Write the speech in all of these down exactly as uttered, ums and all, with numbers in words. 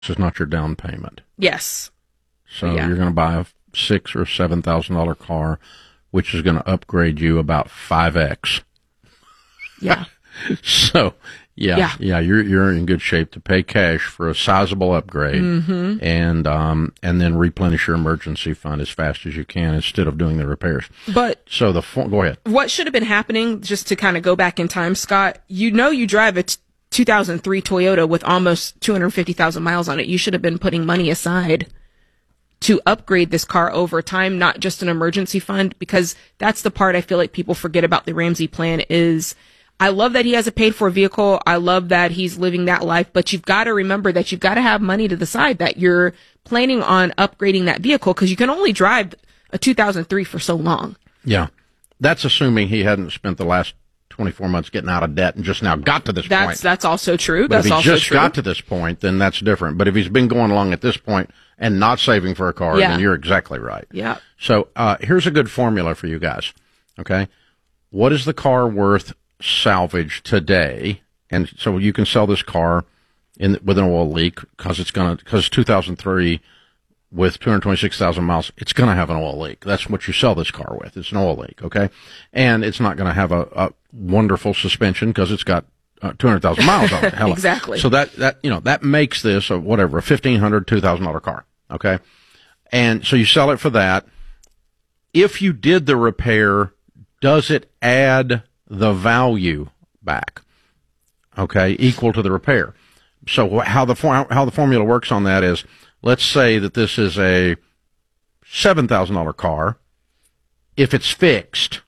is not your down payment. Yes. So Yeah. you're going to buy a six or seven thousand dollar car, which is going to upgrade you about five x. Yeah. So yeah, Yeah. yeah, you're you're in good shape to pay cash for a sizable upgrade, Mm-hmm. and um and then replenish your emergency fund as fast as you can instead of doing the repairs. But So the fo- go ahead. what should have been happening, just to kind of go back in time, Scott, you know you drive a t- two thousand three Toyota with almost two hundred fifty thousand miles on it. You should have been putting money aside to upgrade this car over time, not just an emergency fund, because that's the part I feel like people forget about the Ramsey plan is I love that he has a paid for vehicle. I love that he's living that life, but you've got to remember that you've got to have money to the side that you're planning on upgrading that vehicle because you can only drive a two thousand three for so long. Yeah, that's assuming he hadn't spent the last twenty-four months getting out of debt and just now got to this That's point. that's also true. But That's if he also just true. got to this point, then that's different. But if he's been going along at this point and not saving for a car, Yeah. then you're exactly right. Yeah. So uh, here's a good formula for you guys. Okay, what is the car worth salvage today? And so you can sell this car in with an oil leak because it's gonna because two thousand three with two hundred twenty-six thousand miles, it's going to have an oil leak. That's what you sell this car with. It's an oil leak, okay? And it's not going to have a, a wonderful suspension because it's got uh, two hundred thousand miles on it. Hell, Exactly. So that, that, you know, that makes this a whatever, a fifteen hundred dollars, two thousand dollars car, okay? And so you sell it for that. If you did the repair, does it add the value back? Okay, equal to the repair. So how the for, how the formula works on that is, let's say that this is a seven thousand dollars car. If it's fixed,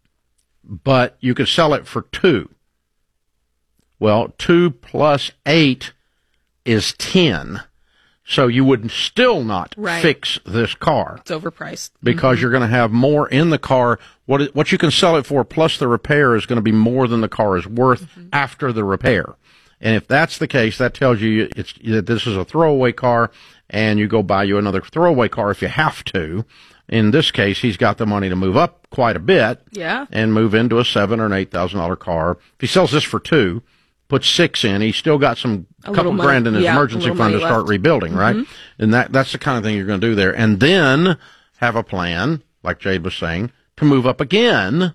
but you could sell it for two. Well, two plus eight is ten. So you would still not Right. fix this car It's overpriced. because you're going to have more in the car. What it, what you can sell it for plus the repair is going to be more than the car is worth after the repair. And if that's the case, that tells you it's that this is a throwaway car, and you go buy you another throwaway car if you have to. In this case, he's got the money to move up quite a bit, Yeah. and move into a seven or an eight thousand dollar car. If he sells this for two, puts six in, he's still got some A couple little money- grand in his yeah, a emergency little fund to money start left. rebuilding, right? And that that's the kind of thing you're going to do there, and then have a plan, like Jade was saying, to move up again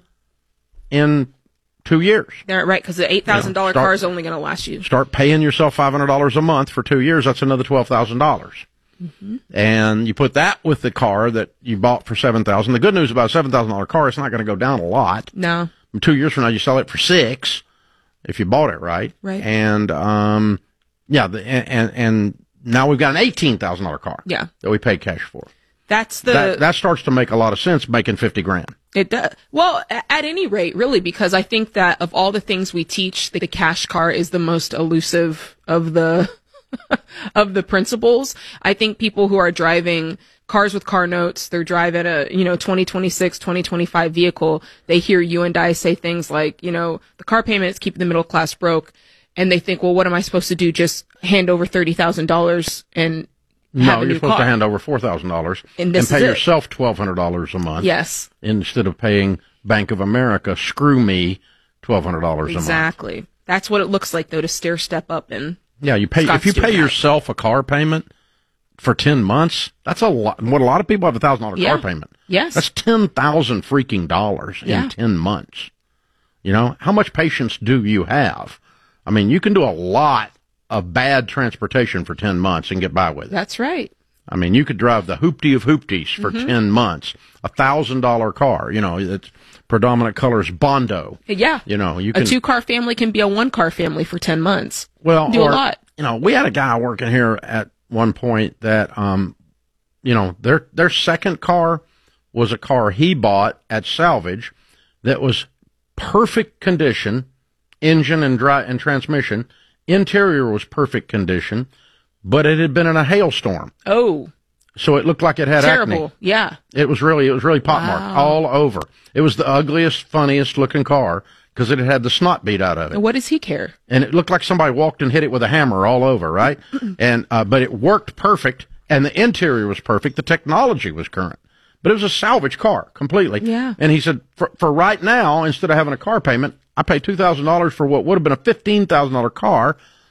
in two years. They're right, because the eight thousand dollars start- car is only going to last you. Start paying yourself five hundred dollars a month for two years. That's another twelve thousand dollars. Mm-hmm. And you put that with the car that you bought for seven thousand dollars. The good news about a seven thousand dollars car, it's not going to go down a lot. No. Two years from now, you sell it for six if you bought it right. Right. And, um, yeah, the, and, and, and now we've got an eighteen thousand dollars car. Yeah. That we paid cash for. That's the that, that starts to make a lot of sense, making fifty grand. It does. Well, a- at any rate, really, because I think that of all the things we teach, the cash car is the most elusive of the of the principles. I think people who are driving cars with car notes, they're driving a, you know, twenty twenty-six, twenty twenty-five vehicle. They hear you and I say things like, you know, the car payment is keeping the middle class broke. And they think, well, what am I supposed to do? Just hand over thirty thousand dollars and have No, a new you're supposed car. to hand over four thousand dollars And and this pay is it. yourself twelve hundred dollars a month. Yes, Instead of paying Bank of America, screw me, twelve hundred dollars a month. exactly. That's what it looks like, though, to stair step up and Yeah, you pay Scott's if you doing pay that. yourself a car payment for ten months. That's a lot. What a lot of people have a thousand dollar Yeah. car payment. Yes. That's ten thousand freaking dollars Yeah. in ten months. You know, how much patience do you have? I mean, you can do a lot of bad transportation for ten months and get by with it. That's right. I mean, you could drive the hoopty of hoopties for Mm-hmm. ten months, a thousand dollar car. You know, its predominant color is Bondo. Yeah. You know, you A can two car family can be a one car family for ten months. well do or, a lot. You know, we had a guy working here at one point that, um, you know, their their second car was a car he bought at salvage that was perfect condition, engine and dry and transmission. Interior was perfect condition, but it had been in a hailstorm, Oh, so it looked like it had terrible. acne. Yeah. It was really, it was really pockmarked Wow. all over. It was the ugliest, funniest looking car because it had had the snot beat out of it, What does he care? and it looked like somebody walked and hit it with a hammer all over, right? and uh, but it worked perfect, and the interior was perfect. The technology was current, but it was a salvage car completely. Yeah. And he said, for, for right now, instead of having a car payment, I pay two thousand dollars for what would have been a fifteen thousand dollar car.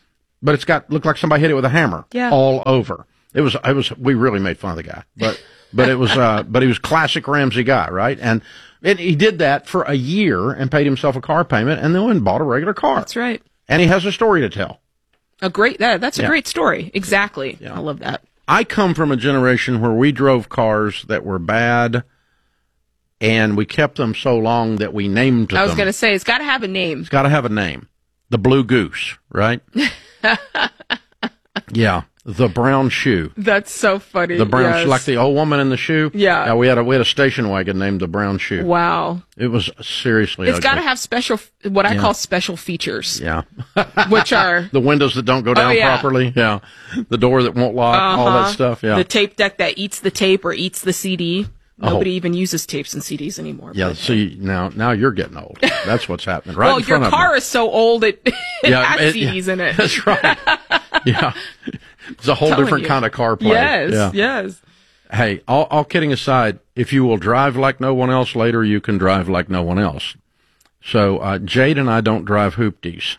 but it's got looked like somebody hit it with a hammer Yeah. all over. It was, it was, we really made fun of the guy, but, but it was, uh, but he was classic Ramsey guy, right? And it, he did that for a year and paid himself a car payment and then went and bought a regular car. That's right. And he has a story to tell. A great, that, that's a Yeah. great story. Exactly. Yeah. I love that. I come from a generation where we drove cars that were bad and we kept them so long that we named them. I was going to say, it's got to have a name. It's got to have a name. The Blue Goose, right? Yeah. The Brown Shoe. That's so funny. The brown yes. shoe, like the old woman in the shoe. Yeah. Yeah, we had a we had a station wagon named the Brown Shoe. Wow. It was seriously. It's ugly. got to have special, what I Yeah. call special features, Yeah. which are The windows that don't go down Oh, yeah. properly. Yeah. The door that won't lock. All that Uh-huh. stuff. Yeah. the tape deck that eats the tape or eats the C D. Nobody Oh. even uses tapes and C Ds anymore. yeah. but- See now now you're getting old. That's what's happening. Right well, in your front car of is so old it, it Yeah, has it- C Ds in you. it. That's right. Yeah. It's a whole Telling different you. kind of car play. Yes, Yeah. yes. Hey, all, all kidding aside, if you will drive like no one else later, you can drive like no one else. So uh, Jade and I don't drive hoopties.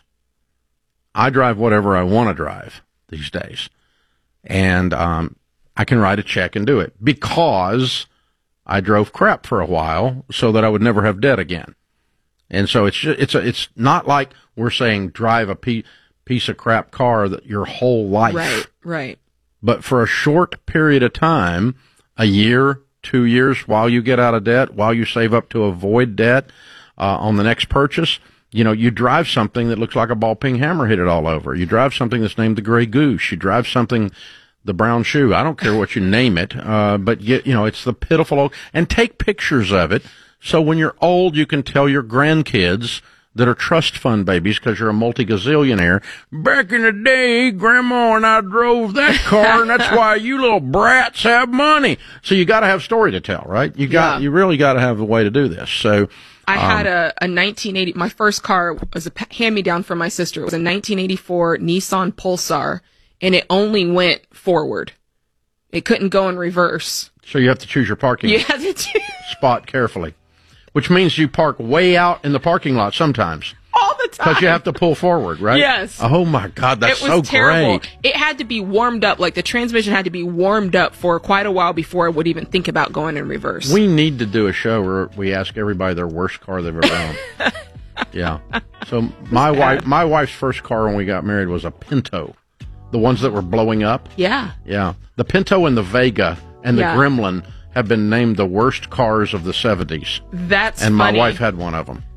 I drive whatever I want to drive these days. And um, I can write a check and do it because I drove crap for a while so that I would never have debt again. And so it's just, it's a, it's not like we're saying drive a piece, piece of crap car that your whole life. Right, right. But for a short period of time, a year, two years, while you get out of debt, while you save up to avoid debt uh, on the next purchase, you know, you drive something that looks like a ball peen hammer hit it all over. You drive something that's named the Gray Goose. You drive something, the Brown Shoe. I don't care what you name it, uh, but you, you know, it's the pitiful old, and take pictures of it. So when you're old, you can tell your grandkids that are trust fund babies because you're a multi-gazillionaire. Back in the day, Grandma and I drove that car, and that's why you little brats have money. So you got to have story to tell, right? You got, Yeah. you really got to have a way to do this. So I um, had a, a nineteen eighty, my first car was a pa- hand-me-down from my sister. It was a nineteen eighty-four Nissan Pulsar, and it only went forward. It couldn't go in reverse. so you have to choose your parking You had to do spot carefully, which means you park way out in the parking lot sometimes all the time. because you have to pull forward, right? Yes. Oh my God, that's It was so terrible. great. It had to be warmed up. Like the transmission had to be warmed up for quite a while before I would even think about going in reverse. We need to do a show where we ask everybody their worst car they've ever owned. Yeah. So my wife, my wife's first car when we got married was a Pinto, the ones that were blowing up. yeah. Yeah. The Pinto and the Vega and the Yeah. Gremlin have been named the worst cars of the seventies. That's And funny. my wife had one of them.